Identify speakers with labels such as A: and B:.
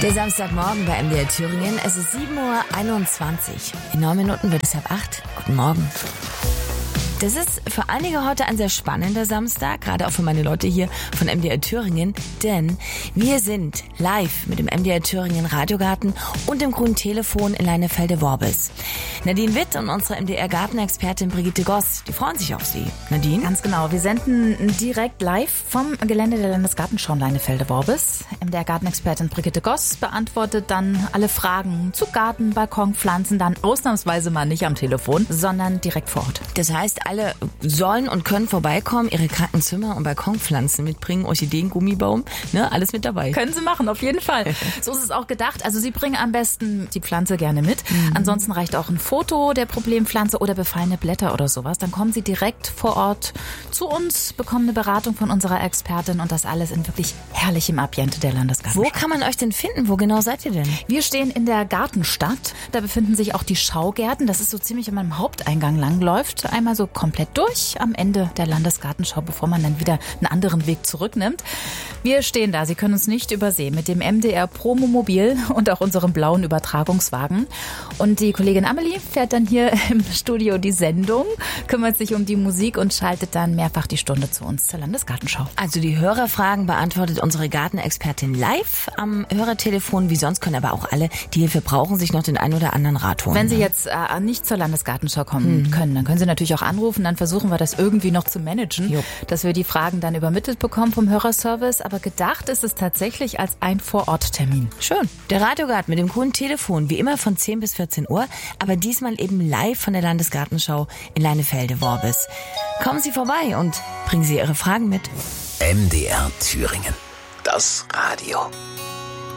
A: Der Samstagmorgen bei MDR Thüringen. Es ist 7:21 Uhr. In 9 Minuten wird es 7:30. Guten Morgen. Das ist für einige heute ein sehr spannender Samstag, gerade auch für meine Leute hier von MDR Thüringen, denn wir sind live mit dem MDR Thüringen Radiogarten und dem grünen Telefon in Leinefelde-Worbis. Nadine Witt und unsere MDR-Gartenexpertin Brigitte Goss, die freuen sich auf Sie. Nadine?
B: Ganz genau, wir senden direkt live vom Gelände der Landesgartenschau in Leinefelde-Worbis. MDR-Gartenexpertin Brigitte Goss beantwortet dann alle Fragen zu Garten, Balkon, Pflanzen, dann ausnahmsweise mal nicht am Telefon, sondern direkt vor Ort.
A: Das heißt, alle sollen und können vorbeikommen, ihre kranken Zimmer- und Balkonpflanzen mitbringen, Orchideen, Gummibaum, alles mit dabei.
B: Können Sie machen, auf jeden Fall. So ist es auch gedacht. Also Sie bringen am besten die Pflanze gerne mit. Ansonsten reicht auch ein Foto der Problempflanze oder befallene Blätter oder sowas. Dann kommen Sie direkt vor Ort zu uns, bekommen eine Beratung von unserer Expertin und das alles in wirklich herrlichem Ambiente der Landesgartenschau.
A: Wo kann man euch denn finden? Wo genau seid ihr denn?
B: Wir stehen in der Gartenstadt. Da befinden sich auch die Schaugärten. Das ist so ziemlich an meinem Haupteingang langläuft. Einmal so komplett durch am Ende der Landesgartenschau, bevor man dann wieder einen anderen Weg zurücknimmt. Wir stehen da, Sie können uns nicht übersehen, mit dem MDR Promomobil und auch unserem blauen Übertragungswagen. Und die Kollegin Amelie fährt dann hier im Studio die Sendung, kümmert sich um die Musik und schaltet dann mehrfach die Stunde zu uns zur Landesgartenschau.
A: Also die Hörerfragen beantwortet unsere Gartenexpertin live am Hörertelefon. Wie sonst können aber auch alle, die Hilfe brauchen, sich noch den einen oder anderen Rat holen.
B: Wenn Sie jetzt nicht zur Landesgartenschau kommen können, dann können Sie natürlich auch anrufen. Dann versuchen wir das irgendwie noch zu managen, dass wir die Fragen dann übermittelt bekommen vom Hörerservice. Aber gedacht ist es tatsächlich als ein Vororttermin.
A: Schön. Der Radiogarten mit dem grünen Telefon, wie immer von 10 bis 14 Uhr, aber diesmal eben live von der Landesgartenschau in Leinefelde-Worbis. Kommen Sie vorbei und bringen Sie Ihre Fragen mit.
C: MDR Thüringen. Das Radio.